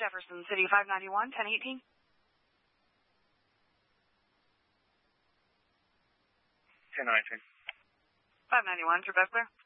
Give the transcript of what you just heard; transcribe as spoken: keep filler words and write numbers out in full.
Jefferson City, five ninety-one, ten eighteen. ten nineteen. five ninety-one, Trebek clear.